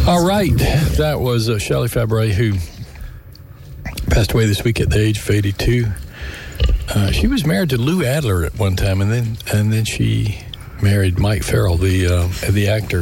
All right. That was Shelley Fabre, who passed away this week at the age of 82. She was married to Lou Adler at one time, and then she married Mike Farrell, the actor.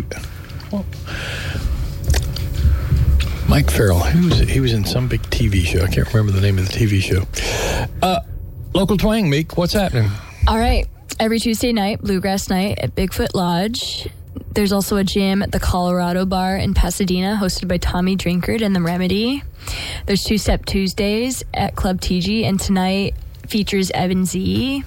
Mike Farrell, he was in some big TV show. I can't remember the name of the TV show. Local Twang, Meek, what's happening? All right. Every Tuesday night, Bluegrass Night at Bigfoot Lodge. There's also a jam at the Colorado Bar in Pasadena, hosted by Tommy Drinkard and The Remedy. There's Two-Step Tuesdays at Club TG, and tonight features Evan Z.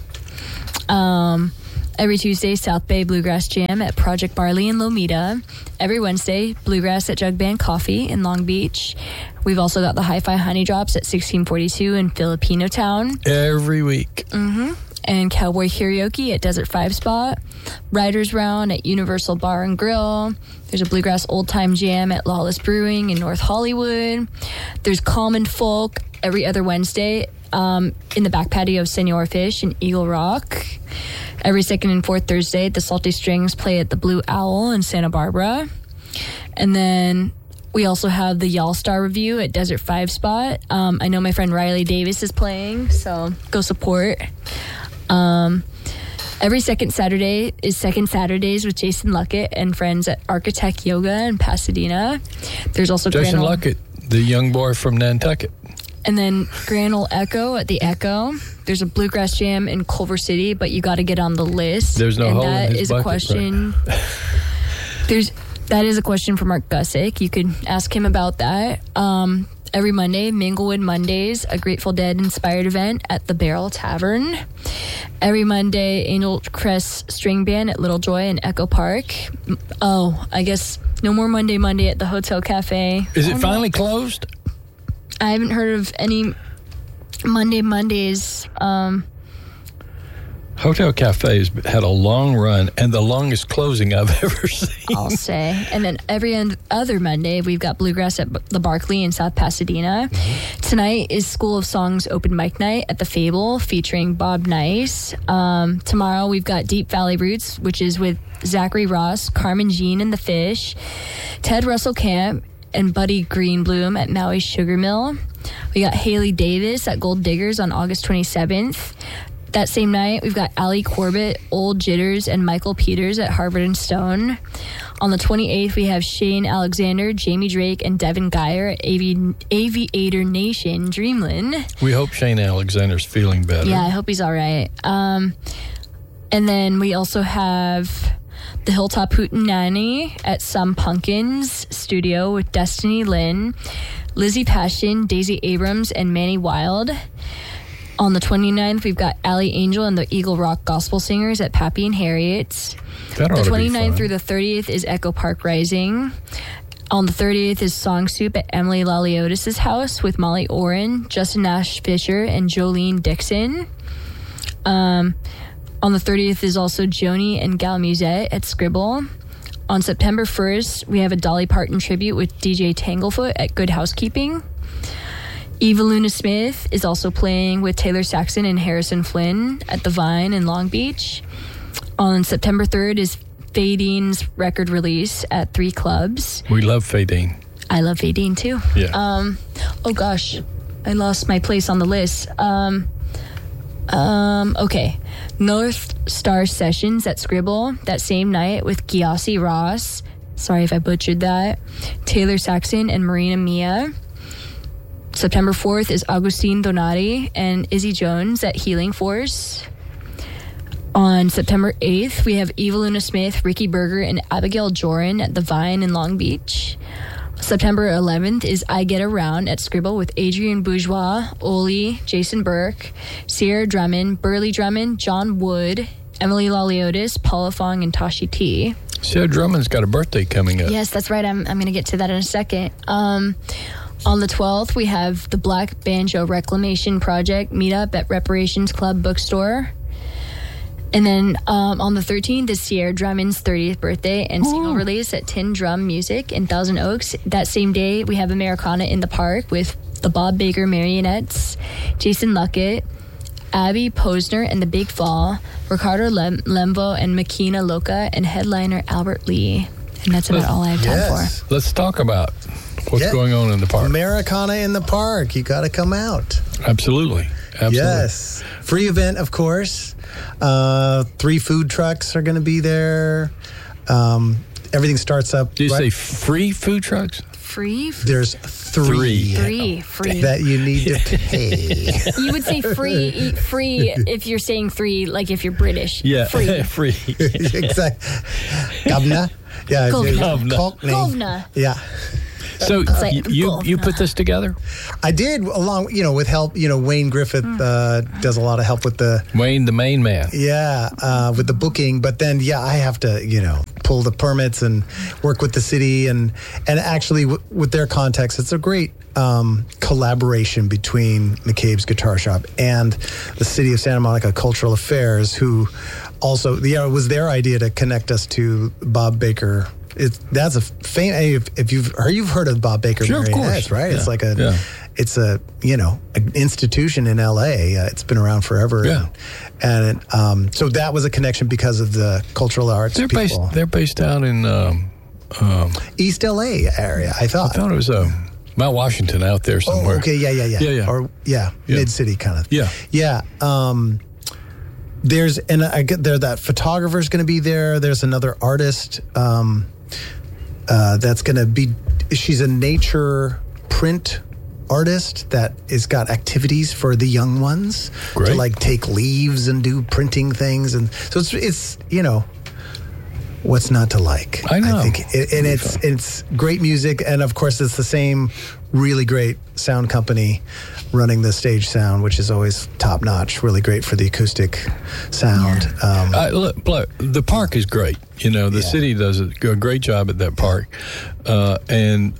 Every Tuesday, South Bay Bluegrass Jam at Project Barley in Lomita. Every Wednesday, Bluegrass at Jug Band Coffee in Long Beach. We've also got the Hi-Fi Honey Drops at 1642 in Filipino Town. Every week. Mm-hmm. And Cowboy Karaoke at Desert 5 Spot. Riders Round at Universal Bar and Grill. There's a Bluegrass Old Time Jam at Lawless Brewing in North Hollywood. There's Common Folk every other Wednesday in the back patio of Senor Fish in Eagle Rock. Every second and fourth Thursday, the Salty Strings play at the Blue Owl in Santa Barbara. And then we also have the Y'all Star Review at Desert 5 Spot. I know my friend Riley Davis is playing, so go support. Every second Saturday is Second Saturdays with Jason Luckett and friends at Architect Yoga in Pasadena. There's also Jason Luckett, the young boy from Nantucket. And then Grand Ole Echo at the Echo. There's a Bluegrass Jam in Culver City, but you got to get on the list. There's no hole in his bucket. A question. Right? That is a question for Mark Gussick. You could ask him about that. Every Monday, Minglewood Mondays, a Grateful Dead inspired event at the Barrel Tavern. Every Monday, Angel Crest String Band at Little Joy in Echo Park. Oh, I guess no more Monday at the Hotel Cafe. Is it finally closed? I haven't heard of any Mondays. Hotel Cafe has had a long run and the longest closing I've ever seen. I'll say. And then every other Monday, we've got Bluegrass at the Barclay in South Pasadena. Mm-hmm. Tonight is School of Songs open mic night at the Fable featuring Bob Nice. Tomorrow we've got Deep Valley Roots, which is with Zachary Ross, Carmen Jean and the Fish, Ted Russell Camp, and Buddy Greenbloom at Maui Sugar Mill. We got Haley Davis at Gold Diggers on August 27th. That same night, we've got Allie Corbett, Old Jitters, and Michael Peters at Harvard and Stone. On the 28th, we have Shane Alexander, Jamie Drake, and Devin Geyer at Aviator Nation, Dreamland. We hope Shane Alexander's feeling better. Yeah, I hope he's all right. And then we also have the Hilltop Hootenanny at Some Pumpkins Studio with Destiny Lynn, Lizzie Passion, Daisy Abrams, and Manny Wild. On the 29th, we've got Allie Angel and the Eagle Rock Gospel Singers at Pappy and Harriet's. The 29th through the 30th is Echo Park Rising. On the 30th is Song Soup at Emily Laliotis' house with Molly Oren, Justin Nash Fisher, and Jolene Dixon. On the 30th is also Joni and Gal Musette at Scribble. On September 1st, we have a Dolly Parton tribute with DJ Tanglefoot at Good Housekeeping. Eva Luna Smith is also playing with Taylor Saxon and Harrison Flynn at The Vine in Long Beach. On September 3rd is Fadene's record release at 3 clubs. We love Fadene. I love Fadene too. Yeah. Oh gosh, I lost my place on the list. Okay. North Star Sessions at Scribble that same night with Gyasi Ross. Sorry if I butchered that. Taylor Saxon and Marina Mia. September 4th is Augustine Donati and Izzy Jones at Healing Force. On September 8th, we have Eva Luna Smith, Ricky Berger, and Abigail Joran at The Vine in Long Beach. September 11th is I Get Around at Scribble with Adrian Bourgeois, Oli, Jason Burke, Sierra Drummond, Burley Drummond, John Wood, Emily Laliotis, Paula Fong, and Tashi T. Sierra Drummond's got a birthday coming up. Yes, that's right. I'm going to get to that in a second. On the 12th, we have the Black Banjo Reclamation Project meetup at Reparations Club Bookstore. And then on the 13th is Sierra Drummond's 30th birthday and single release at Tin Drum Music in Thousand Oaks. That same day, we have Americana in the Park with the Bob Baker Marionettes, Jason Luckett, Abby Posner and the Big Fall, Ricardo Lembo and Makina Loca, and headliner Albert Lee. And that's about all I have time for. Let's talk about what's going on in the park. Americana in the park. You got to come out. Absolutely. Yes. Free event, of course. 3 food trucks are going to be there. Everything starts up. Did you say free food trucks? Free? There's 3 free that you need to pay. You would say free if you're saying free, like if you're British. Yeah, free. Exactly. Governor. Yeah. Governor. Yeah. So you put this together? I did, along with help. Wayne Griffith does a lot of help with Wayne, the main man. Yeah, with the booking. But then, I have to pull the permits and work with the city and actually with their context, it's a great collaboration between McCabe's Guitar Shop and the City of Santa Monica Cultural Affairs, who also it was their idea to connect us to Bob Baker. That's a famous. If you've heard of Bob Baker, sure, of course, Marionettes, right? Yeah. It's like it's a an institution in L.A. It's been around forever. Yeah. And so that was a connection because of the cultural arts people. They're based out in East L.A. area. I thought it was Mount Washington out there somewhere. Oh, okay, yeah. Or mid city kind of. Yeah. There's that photographer's going to be there. There's another artist that's going to be. She's a nature print artist that has got activities for the young ones to take leaves and do printing things, and so it's what's not to like. I know. I think it's great music, and of course it's the same really great sound company running the stage sound, which is always top notch. Really great for the acoustic sound. Look, the park is great. The city does a great job at that park, and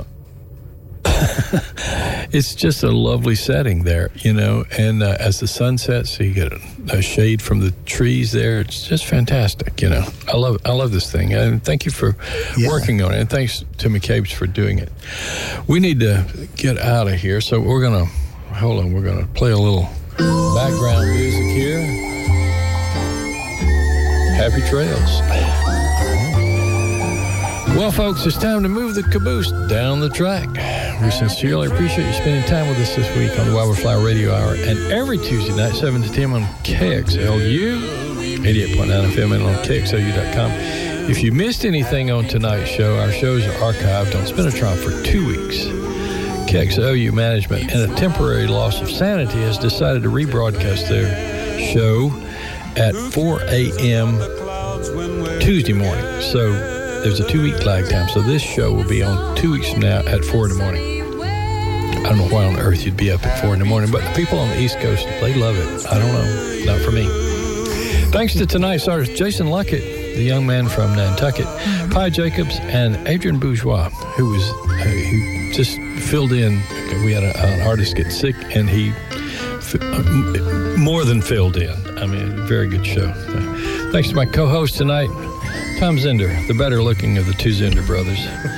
it's just a lovely setting there, and as the sun sets, so you get a shade from the trees there. It's just fantastic, I love this thing, and thank you for working on it, and thanks to McCabe's for doing it. We need to get out of here, so we're gonna play a little background music here. Happy trails. Well, folks, it's time to move the caboose down the track. We sincerely appreciate you spending time with us this week on the Wildwood Flower Radio Hour, and every Tuesday night, 7 to 10 on KXLU, 88.9 FM, and on KXLU.com. If you missed anything on tonight's show, our shows are archived on Spinatron for 2 weeks. KXLU management, in a temporary loss of sanity, has decided to rebroadcast their show at 4 a.m. Tuesday morning. So there's a 2-week lag time. So this show will be on 2 weeks from now at 4 in the morning. I don't know why on earth you'd be up at 4 in the morning, but the people on the East Coast, they love it. I don't know. Not for me. Thanks to tonight's artist, Jason Luckett, the young man from Nantucket, Pi Jacobs, and Adrian Bourgeois, who just filled in. We had an artist get sick, and he more than filled in. I mean, very good show. Thanks to my co-host tonight, Tom Zender, the better looking of the two Zender brothers.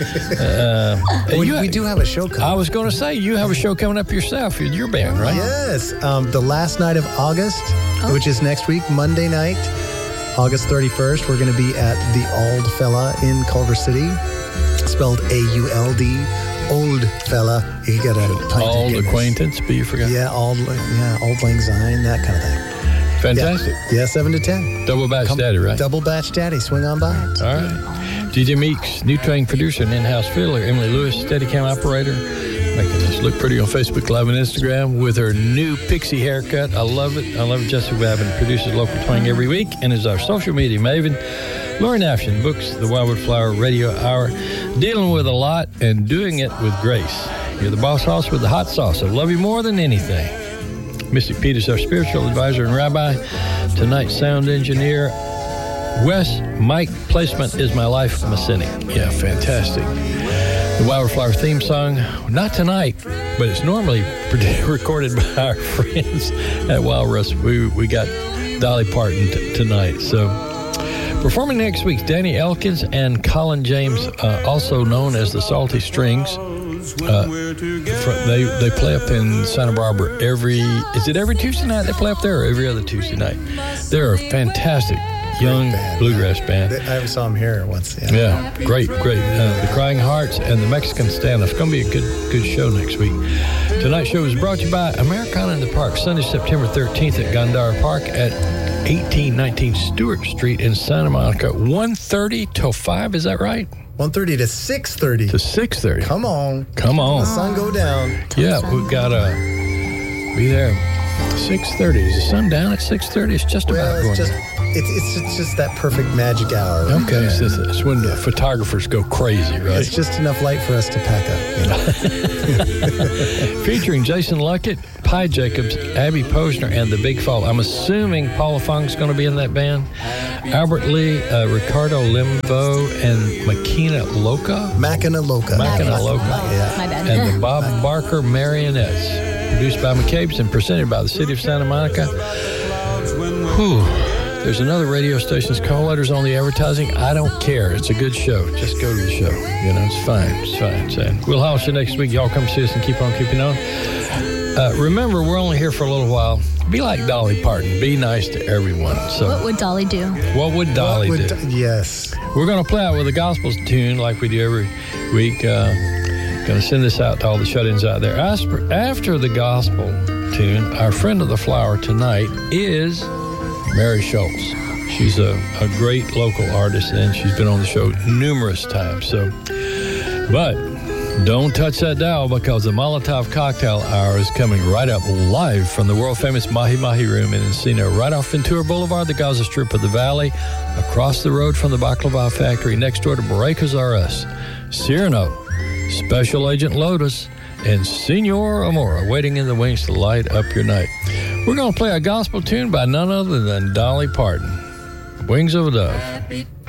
We do have a show coming. I was going to say, you have a show coming up yourself. Your band, right? Yes. The last night of August, which is next week, Monday night, August 31st, we're going to be at the Auld Fella in Culver City, spelled A-U-L-D. Old Fella. You got a Auld acquaintance, but you forgot. Yeah, Auld Lang Syne, that kind of thing. Fantastic. Yeah, 7 to 10. Double batch daddy, right? Double batch daddy. Swing on by. All right. DJ Meeks, new train producer and in-house fiddler. Emily Lewis, Steadicam operator, making us look pretty on Facebook Live and Instagram with her new pixie haircut. I love it. I love Jessica Babin, produces Local Twang every week and is our social media maven. Lori Nafshin books the Wildwood Flower Radio Hour, dealing with a lot and doing it with grace. You're the boss hoss with the hot sauce. I love you more than anything. Mystic Pete is our spiritual advisor and rabbi. Tonight's sound engineer, Wes. Mike, placement is my life, Messini. Yeah, fantastic. The Wildwood Flower theme song, not tonight, but it's normally recorded by our friends at Walrus. We got Dolly Parton tonight. So performing next week, Danny Elkins and Colin James, also known as the Salty Strings. They play up in Santa Barbara every Tuesday night they play up there, or every other Tuesday night? They're a fantastic young band. bluegrass band. I saw him here once. Yeah, great. The Crying Hearts and the Mexican Standoff. It's going to be a good show next week. Tonight's show is brought to you by Americana in the Park, Sunday, September 13th at Gondara Park at 1819 Stewart Street in Santa Monica, 1:30 till 5. Is that right? 1:30 to 6:30. To 6:30. Come on. Come on. The sun go down. Yeah, we've got to be there 6:30. Is the sun down at 6:30? It's just about Well, going. it's just that perfect magic hour. Okay, so it's when the photographers go crazy, right? It's just enough light for us to pack up. Featuring Jason Luckett, Pye Jacobs, Abby Posner, and the Big Fall. I'm assuming Paula Fung's going to be in that band. Albert Lee, Ricardo Limbo, and Makina Loca. Makina Loca. Makina Loca. Yeah. My bad. And the Bob Barker Marionettes. Produced by McCabe's and presented by the City of Santa Monica. Whew. There's another radio station's call letters on the advertising. I don't care. It's a good show. Just go to the show. You know, it's fine. It's fine. So we'll house you next week. Y'all come see us and keep on keeping on. Remember, we're only here for a little while. Be like Dolly Parton. Be nice to everyone. So, What would Dolly do? what would Dolly do? Yes. We're going to play out with a gospel tune like we do every week. Going to send this out to all the shut-ins out there. After the gospel tune, our friend of the flower tonight is Mary Schultz. She's a great local artist, and she's been on the show numerous times. But don't touch that dial, because the Molotov Cocktail Hour is coming right up live from the world-famous Mahi Mahi Room in Encino, right off Ventura Boulevard, the Gaza Strip of the Valley, across the road from the Baklava Factory, next door to Barracas R Us, Cyrano, Special Agent Lotus, and Senor Amora waiting in the wings to light up your night. We're going to play a gospel tune by none other than Dolly Parton, Wings of a Dove.